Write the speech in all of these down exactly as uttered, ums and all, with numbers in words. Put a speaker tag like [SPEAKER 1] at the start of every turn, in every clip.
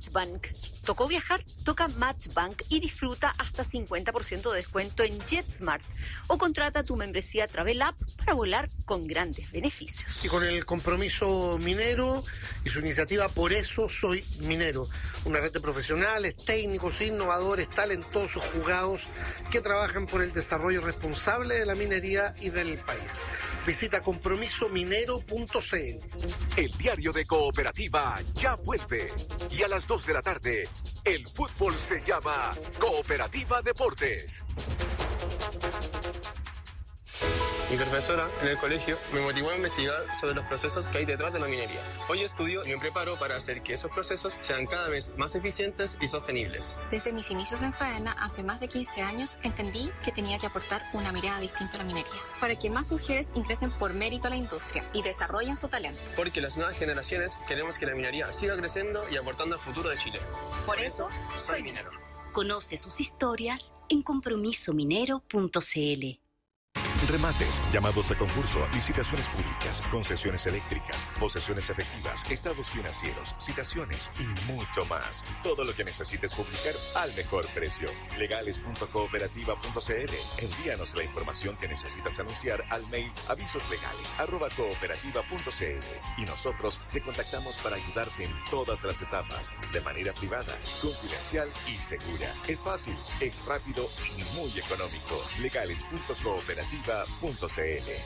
[SPEAKER 1] Matchbank. ¿Tocó viajar? Toca Matchbank y disfruta hasta cincuenta por ciento de descuento en JetSmart. O contrata tu membresía Travel App para volar con grandes beneficios.
[SPEAKER 2] Y con el compromiso minero y su iniciativa Por Eso Soy Minero. Una red de profesionales, técnicos, innovadores, talentosos, jugados que trabajan por el desarrollo responsable de la minería y del país. Visita compromiso minero punto c l.
[SPEAKER 3] El diario de Cooperativa ya vuelve. Y a las dos de la tarde, el fútbol se llama Cooperativa Deportes.
[SPEAKER 4] Mi profesora en el colegio me motivó a investigar sobre los procesos que hay detrás de la minería. Hoy estudio y me preparo para hacer que esos procesos sean cada vez más eficientes y sostenibles.
[SPEAKER 5] Desde mis inicios en Faena, hace más de quince años, entendí que tenía que aportar una mirada distinta a la minería, para que más mujeres ingresen por mérito a la industria y desarrollen su talento.
[SPEAKER 4] Porque las nuevas generaciones queremos que la minería siga creciendo y aportando al futuro de Chile.
[SPEAKER 5] Por eso, soy minero.
[SPEAKER 6] Conoce sus historias en compromiso minero punto c l.
[SPEAKER 7] Remates, llamados a concurso, licitaciones públicas, concesiones eléctricas, posesiones efectivas, estados financieros, citaciones y mucho más. Todo lo que necesites publicar al mejor precio. legales punto cooperativa punto c l. Envíanos la información que necesitas anunciar al mail avisoslegales arroba cooperativa punto c l y nosotros te contactamos para ayudarte en todas las etapas, de manera privada, confidencial y segura. Es fácil, es rápido y muy económico. legales punto cooperativa punto c l.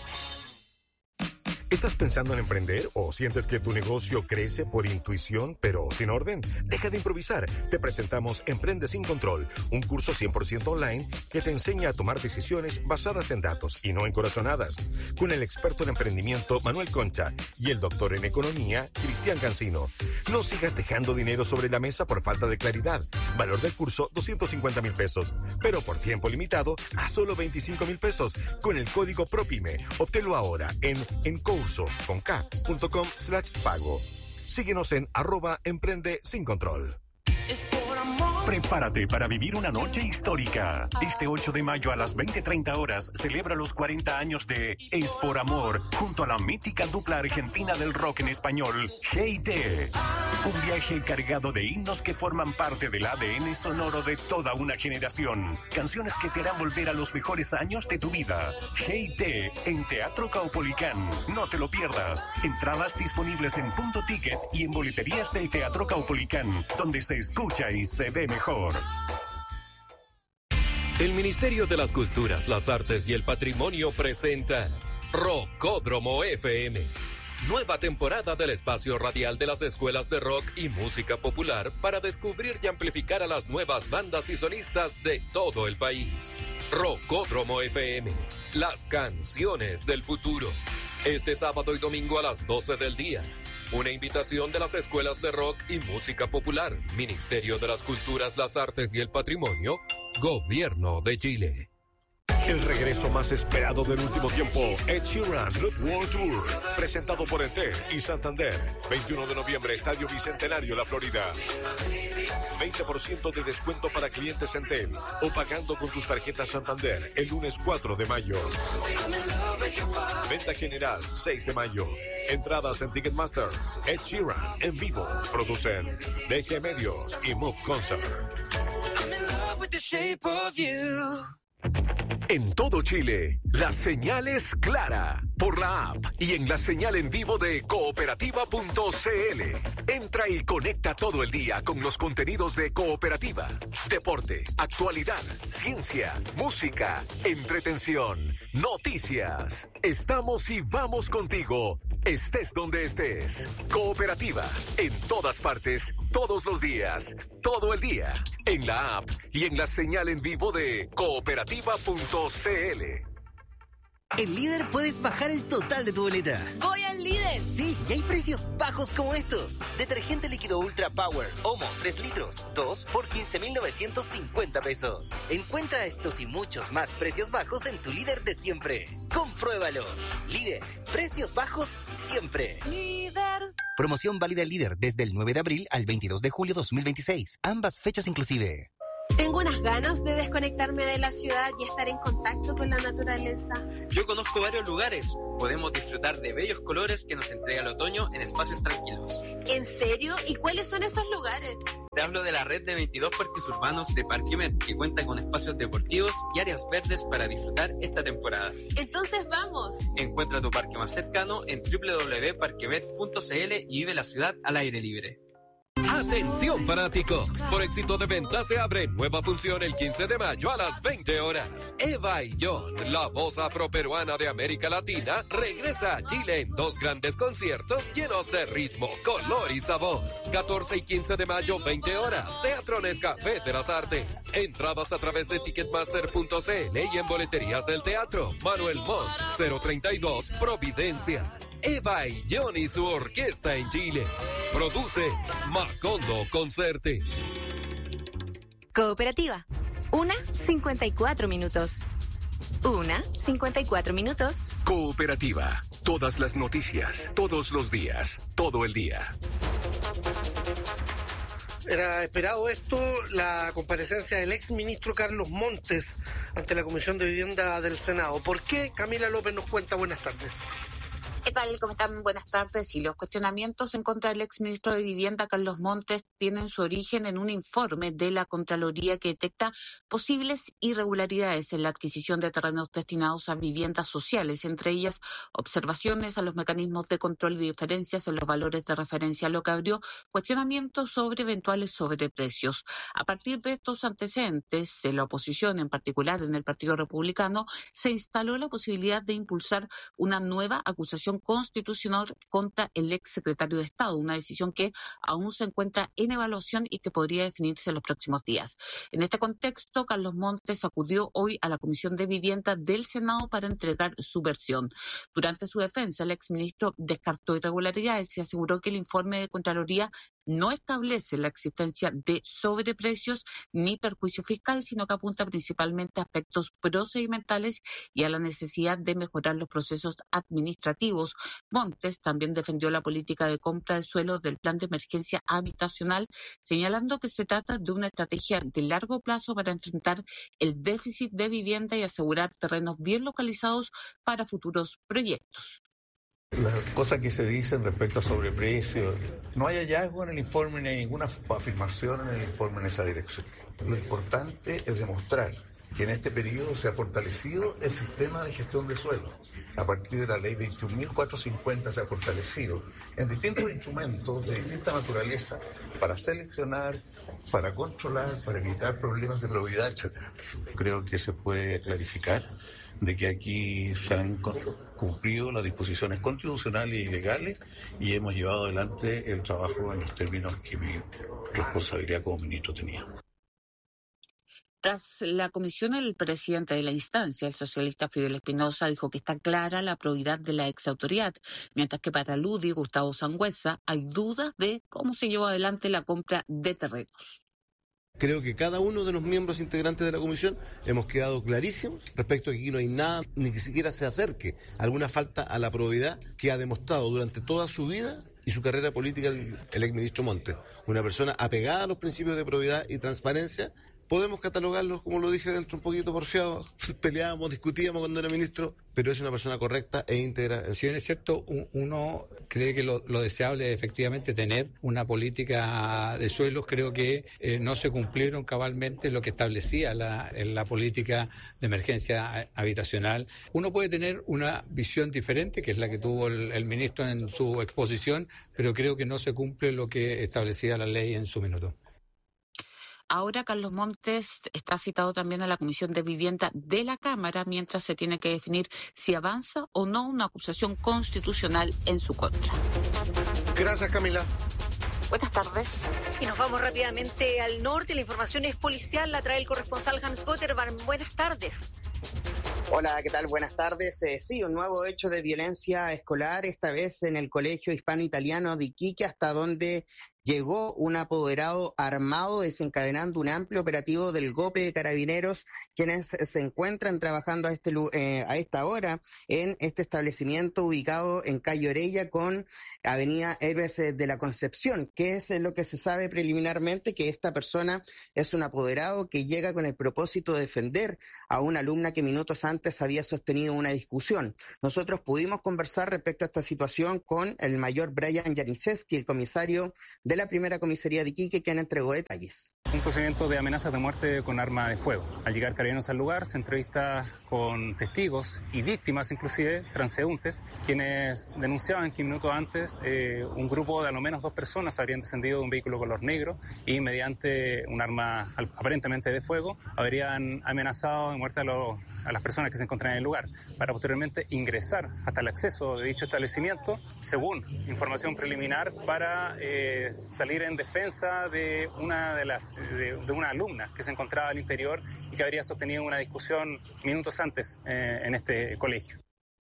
[SPEAKER 8] ¿Estás pensando en emprender o sientes que tu negocio crece por intuición pero sin orden? Deja de improvisar. Te presentamos Emprende sin Control, un curso cien por ciento online que te enseña a tomar decisiones basadas en datos y no en corazonadas. Con el experto en emprendimiento Manuel Concha y el doctor en economía Cristian Cancino. No sigas dejando dinero sobre la mesa por falta de claridad. Valor del curso doscientos cincuenta mil pesos, pero por tiempo limitado a solo veinticinco mil pesos con el código PROPYME. Obténlo ahora en Encurso con K punto com slash pago. Síguenos en arroba emprende sin control.
[SPEAKER 9] Prepárate para vivir una noche histórica. Este ocho de mayo a las veinte treinta horas celebra los cuarenta años de Es por Amor junto a la mítica dupla argentina del rock en español, Hey Te. Un viaje cargado de himnos que forman parte del A D N sonoro de toda una generación. Canciones que te harán volver a los mejores años de tu vida. Hey Te en Teatro Caupolicán. No te lo pierdas. Entradas disponibles en Punto Ticket y en boleterías del Teatro Caupolicán, donde se escucha y se ve mejor.
[SPEAKER 10] El Ministerio de las Culturas, las Artes y el Patrimonio presenta Rockódromo F M. Nueva temporada del espacio radial de las escuelas de rock y música popular para descubrir y amplificar a las nuevas bandas y solistas de todo el país. Rockódromo F M, las canciones del futuro. Este sábado y domingo a las doce del día. Una invitación de las escuelas de rock y música popular, Ministerio de las Culturas, las Artes y el Patrimonio, Gobierno de Chile.
[SPEAKER 8] El regreso más esperado del último tiempo, Ed Sheeran Loop World Tour, presentado por Entel y Santander. veintiuno de noviembre, Estadio Bicentenario, La Florida. veinte por ciento de descuento para clientes Entel o pagando con tus tarjetas Santander el lunes cuatro de mayo. Venta general seis de mayo. Entradas en Ticketmaster. Ed Sheeran en vivo. Producen D G Medios y Move Concert.
[SPEAKER 3] En todo Chile, la señal es clara por la app y en la señal en vivo de cooperativa punto c l. Entra y conecta todo el día con los contenidos de Cooperativa. Deporte, actualidad, ciencia, música, entretención, noticias. Estamos y vamos contigo, estés donde estés. Cooperativa, en todas partes, todos los días, todo el día, en la app y en la señal en vivo de cooperativa punto c l.
[SPEAKER 11] En Líder puedes bajar el total de tu boleta.
[SPEAKER 12] ¡Voy al Líder!
[SPEAKER 11] Sí, y hay precios bajos como estos. Detergente líquido Ultra Power, Omo, tres litros, dos por quince mil novecientos cincuenta pesos. Encuentra estos y muchos más precios bajos en tu Líder de siempre. Compruébalo. Líder, precios bajos siempre.
[SPEAKER 12] Líder.
[SPEAKER 11] Promoción válida en Líder desde el nueve de abril al veintidós de julio dos mil veintiséis. Ambas fechas inclusive.
[SPEAKER 12] Tengo unas ganas de desconectarme de la ciudad y estar en contacto con la naturaleza.
[SPEAKER 13] Yo conozco varios lugares. Podemos disfrutar de bellos colores que nos entrega el otoño en espacios tranquilos.
[SPEAKER 12] ¿En serio? ¿Y cuáles son esos lugares?
[SPEAKER 13] Te hablo de la red de veintidós parques urbanos de Parquemet, que cuenta con espacios deportivos y áreas verdes para disfrutar esta temporada.
[SPEAKER 12] Entonces vamos.
[SPEAKER 13] Encuentra tu parque más cercano en doble u doble u doble u punto parquemet punto c l y vive la ciudad al aire libre.
[SPEAKER 10] Atención fanáticos, por éxito de venta se abre nueva función el quince de mayo a las veinte horas. Eva y John, la voz afroperuana de América Latina, regresa a Chile en dos grandes conciertos llenos de ritmo, color y sabor. catorce y quince de mayo, veinte horas, Teatro Nescafé de las Artes. Entradas a través de ticketmaster punto c l y en boleterías del teatro. Manuel Montt, cero treinta y dos, Providencia. Eva y John y su orquesta en Chile. Produce Macondo Concerte.
[SPEAKER 14] Cooperativa. Una, cincuenta y cuatro minutos. Una, cincuenta y cuatro minutos.
[SPEAKER 3] Cooperativa. Todas las noticias, todos los días, todo el día.
[SPEAKER 2] Era esperado esto, la comparecencia del exministro Carlos Montes ante la Comisión de Vivienda del Senado. ¿Por qué? Camila López nos cuenta. Buenas tardes.
[SPEAKER 15] ¿Qué tal? ¿Cómo están? Buenas tardes. Y los cuestionamientos en contra del exministro de Vivienda, Carlos Montes, tienen su origen en un informe de la Contraloría que detecta posibles irregularidades en la adquisición de terrenos destinados a viviendas sociales, entre ellas observaciones a los mecanismos de control y diferencias en los valores de referencia, lo que abrió cuestionamientos sobre eventuales sobreprecios. A partir de estos antecedentes, en la oposición, en particular en el Partido Republicano, se instaló la posibilidad de impulsar una nueva acusación constitucional contra el ex secretario de Estado, una decisión que aún se encuentra en evaluación y que podría definirse en los próximos días. En este contexto, Carlos Montes acudió hoy a la Comisión de Vivienda del Senado para entregar su versión. Durante su defensa, el exministro descartó irregularidades y aseguró que el informe de Contraloría no establece la existencia de sobreprecios ni perjuicio fiscal, sino que apunta principalmente a aspectos procedimentales y a la necesidad de mejorar los procesos administrativos. Montes también defendió la política de compra de suelo del Plan de Emergencia Habitacional, señalando que se trata de una estrategia de largo plazo para enfrentar el déficit de vivienda y asegurar terrenos bien localizados para futuros proyectos.
[SPEAKER 16] Las cosas que se dicen respecto a sobreprecios, no hay hallazgo en el informe ni hay ninguna afirmación en el informe en esa dirección. Lo importante es demostrar que en este periodo se ha fortalecido el sistema de gestión de suelo. A partir de la ley veintiún mil cuatrocientos cincuenta se ha fortalecido en distintos instrumentos de distinta naturaleza para seleccionar, para controlar, para evitar problemas de probidad, etcétera. Creo que se puede clarificar de que aquí se han cumplido las disposiciones constitucionales y legales y hemos llevado adelante el trabajo en los términos que mi responsabilidad como ministro tenía.
[SPEAKER 15] Tras la comisión, el presidente de la instancia, el socialista Fidel Espinosa, dijo que está clara la probidad de la exautoridad, mientras que para Ludi Gustavo Sangüesa hay dudas de cómo se llevó adelante la compra de terrenos.
[SPEAKER 17] Creo que cada uno de los miembros integrantes de la comisión hemos quedado clarísimos respecto a que aquí no hay nada, ni que siquiera se acerque alguna falta a la probidad que ha demostrado durante toda su vida y su carrera política el, el exministro Montes. Una persona apegada a los principios de probidad y transparencia. Podemos catalogarlos, como lo dije dentro, un poquito porfiados, peleábamos, discutíamos cuando era ministro, pero es una persona correcta e íntegra.
[SPEAKER 18] Si bien es cierto, uno cree que lo, lo deseable es efectivamente tener una política de suelos, creo que eh, no se cumplieron cabalmente lo que establecía la, la política de emergencia habitacional. Uno puede tener una visión diferente, que es la que tuvo el, el ministro en su exposición, pero creo que no se cumple lo que establecía la ley en su minuto.
[SPEAKER 15] Ahora Carlos Montes está citado también a la Comisión de Vivienda de la Cámara, mientras se tiene que definir si avanza o no una acusación constitucional en su contra.
[SPEAKER 2] Gracias, Camila.
[SPEAKER 15] Buenas tardes.
[SPEAKER 1] Y nos vamos rápidamente al norte. La información es policial, la trae el corresponsal Hans Gotterman. Buenas tardes.
[SPEAKER 19] Hola, ¿qué tal? Buenas tardes. Eh, sí, un nuevo hecho de violencia escolar, esta vez en el Colegio Hispano-Italiano de Iquique, hasta donde llegó un apoderado armado desencadenando un amplio operativo del GOPE de Carabineros, quienes se encuentran trabajando a, este, eh, a esta hora en este establecimiento ubicado en calle Orella con avenida Héroes de la Concepción, que es lo que se sabe preliminarmente, que esta persona es un apoderado que llega con el propósito de defender a una alumna que minutos antes había sostenido una discusión. Nosotros pudimos conversar respecto a esta situación con el mayor Brian Janiszewski, el comisario de la primera comisaría de Iquique, quien entregó detalles.
[SPEAKER 20] Un procedimiento de amenazas de muerte con arma de fuego. Al llegar Carabineros al lugar, se entrevista con testigos y víctimas, inclusive transeúntes, quienes denunciaban que minutos antes eh, un grupo de al menos dos personas habrían descendido de un vehículo color negro y mediante un arma aparentemente de fuego habrían amenazado de muerte a, lo, a las personas que se encontraban en el lugar, para posteriormente ingresar hasta el acceso de dicho establecimiento, según información preliminar, para eh, salir en defensa de una de las de, de una alumna que se encontraba al interior y que habría sostenido una discusión minutos antes eh, en este colegio.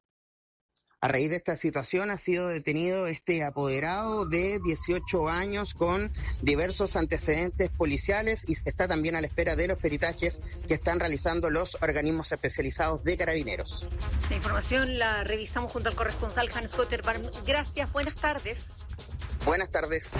[SPEAKER 19] A raíz de esta situación ha sido detenido este apoderado de dieciocho años con diversos antecedentes policiales y se está también a la espera de los peritajes que están realizando los organismos especializados de Carabineros.
[SPEAKER 1] La información la revisamos junto al corresponsal Hans Gotterbarm. Gracias, buenas tardes.
[SPEAKER 19] Buenas tardes.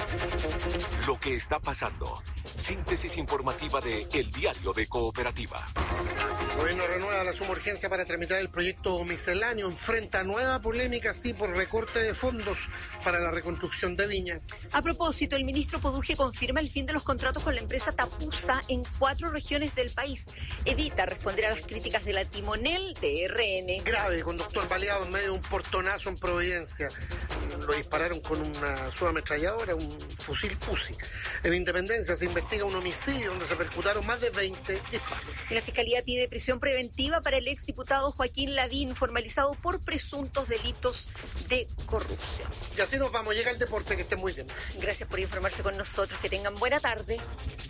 [SPEAKER 3] Lo que está pasando. Síntesis informativa de El Diario de Cooperativa.
[SPEAKER 2] El gobierno renueva la suma urgencia para tramitar el proyecto misceláneo. Enfrenta nueva polémica, sí, por recorte de fondos para la reconstrucción de Viña.
[SPEAKER 1] A propósito, el ministro Poduje confirma el fin de los contratos con la empresa Tapusa en cuatro regiones del país. Evita responder a las críticas de la timonel de R N.
[SPEAKER 2] Grave, conductor baleado en medio de un portonazo en Providencia. Lo dispararon con una subametralladora, un fusil Pusi. En Independencia se investiga un homicidio donde se percutaron más de veinte disparos.
[SPEAKER 1] La Fiscalía pide prisión preventiva para el exdiputado Joaquín Lavín, formalizado por presuntos delitos de corrupción.
[SPEAKER 2] Y así nos vamos, llega el deporte, que estén muy bien.
[SPEAKER 1] Gracias por informarse con nosotros, que tengan buena tarde.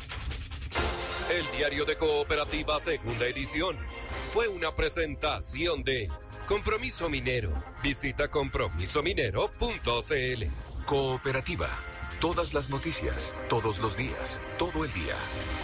[SPEAKER 10] El Diario de Cooperativa, segunda edición, fue una presentación de Compromiso Minero. Visita compromiso minero punto c l.
[SPEAKER 3] Cooperativa. Todas las noticias, todos los días, todo el día.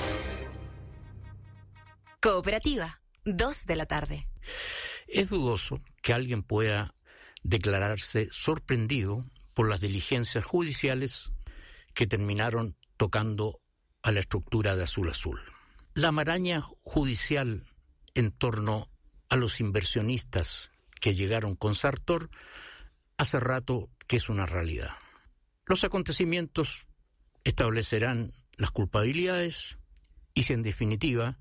[SPEAKER 14] Cooperativa, dos de la tarde.
[SPEAKER 21] Es dudoso que alguien pueda declararse sorprendido por las diligencias judiciales que terminaron tocando a la estructura de Azul Azul. La maraña judicial en torno a los inversionistas que llegaron con Sartor hace rato que es una realidad. Los acontecimientos establecerán las culpabilidades y si en definitiva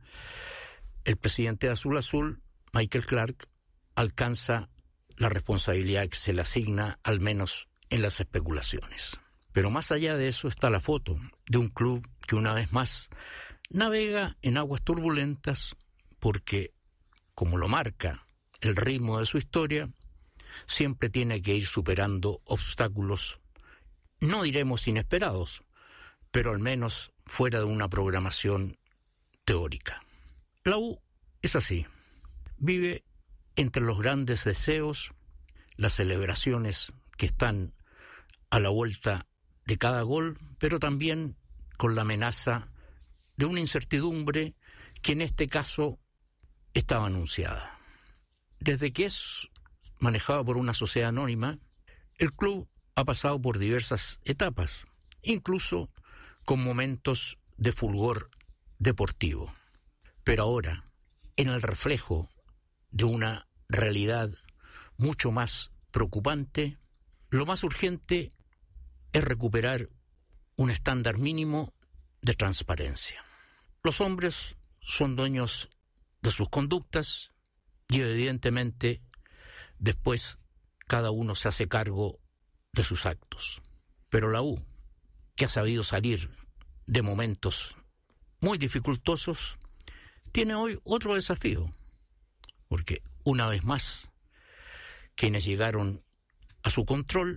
[SPEAKER 21] el presidente de Azul Azul, Michael Clark, alcanza la responsabilidad que se le asigna, al menos en las especulaciones. Pero más allá de eso está la foto de un club que una vez más navega en aguas turbulentas porque, como lo marca el ritmo de su historia, siempre tiene que ir superando obstáculos, no diremos inesperados, pero al menos fuera de una programación teórica. La U es así, vive entre los grandes deseos, las celebraciones que están a la vuelta de cada gol, pero también con la amenaza de una incertidumbre que en este caso estaba anunciada. Desde que es manejado por una sociedad anónima, el club ha pasado por diversas etapas, incluso con momentos de fulgor deportivo. Pero ahora, en el reflejo de una realidad mucho más preocupante, lo más urgente es recuperar un estándar mínimo de transparencia. Los hombres son dueños de sus conductas y evidentemente después cada uno se hace cargo de sus actos. Pero la U, que ha sabido salir de momentos muy dificultosos, tiene hoy otro desafío, porque una vez más quienes llegaron a su control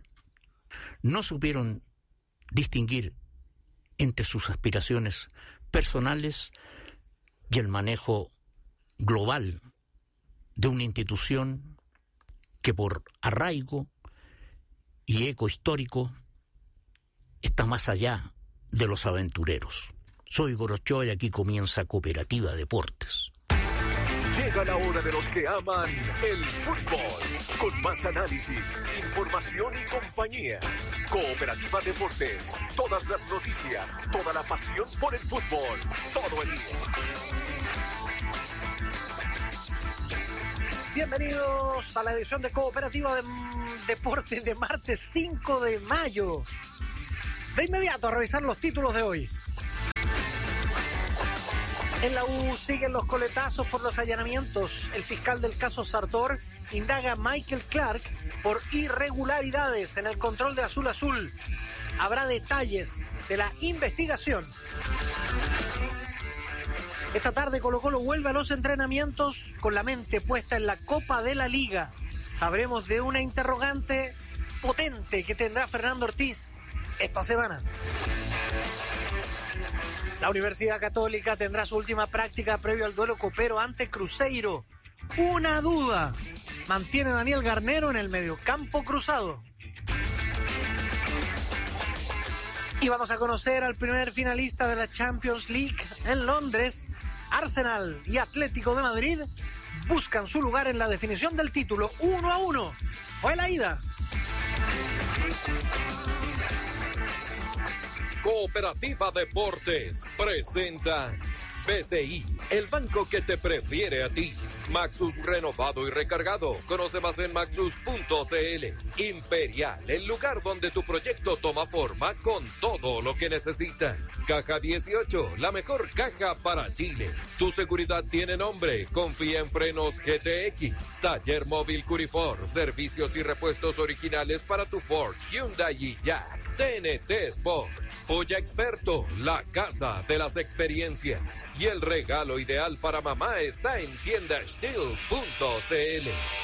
[SPEAKER 21] no supieron distinguir entre sus aspiraciones personales y el manejo global de una institución que por arraigo y eco histórico está más allá de los aventureros. Soy Gorochoa y aquí comienza Cooperativa Deportes.
[SPEAKER 3] Llega la hora de los que aman el fútbol, con más análisis, información y compañía. Cooperativa Deportes, todas las noticias, toda la pasión por el fútbol, todo el día.
[SPEAKER 4] Bienvenidos a la edición de Cooperativa de Deportes de martes cinco de mayo. De inmediato a revisar los títulos de hoy. En la U siguen los coletazos por los allanamientos. El fiscal del caso Sartor indaga a Michael Clark por irregularidades en el control de Azul Azul. Habrá detalles de la investigación. Esta tarde Colo-Colo vuelve a los entrenamientos con la mente puesta en la Copa de la Liga. Sabremos de una interrogante potente que tendrá Fernando Ortiz esta semana. La Universidad Católica tendrá su última práctica previo al duelo copero ante Cruzeiro. Una duda mantiene Daniel Garnero en el mediocampo cruzado. Y vamos a conocer al primer finalista de la Champions League en Londres. Arsenal y Atlético de Madrid buscan su lugar en la definición del título. Uno a uno fue la ida.
[SPEAKER 10] Cooperativa Deportes presenta B C I, el banco que te prefiere a ti. Maxus renovado y recargado. Conoce más en maxus punto c l. Imperial, el lugar donde tu proyecto toma forma con todo lo que necesitas. Caja dieciocho, la mejor caja para Chile. Tu seguridad tiene nombre. Confía en Frenos G T X. Taller Móvil Curifor, servicios y repuestos originales para tu Ford, Hyundai y Jack. T N T Sports, Polla Experto, la casa de las experiencias. Y el regalo ideal para mamá está en tienda steel punto c l.